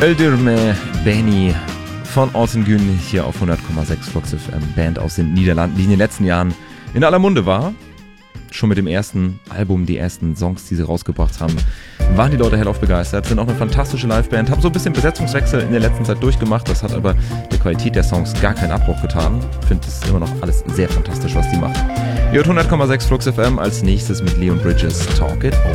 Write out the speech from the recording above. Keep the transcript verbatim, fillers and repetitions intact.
Öldürme Benny von Ortengün hier auf hundert Komma sechs Flux F M, Band aus den Niederlanden, die in den letzten Jahren in aller Munde war. Schon mit dem ersten Album, die ersten Songs, die sie rausgebracht haben, waren die Leute hellauf begeistert, sind auch eine fantastische Liveband, haben so ein bisschen Besetzungswechsel in der letzten Zeit durchgemacht, das hat aber der Qualität der Songs gar keinen Abbruch getan. Ich finde es immer noch alles sehr fantastisch, was die machen. Ihr hört hundert Komma sechs Flux F M, als nächstes mit Leon Bridges Talk It Over.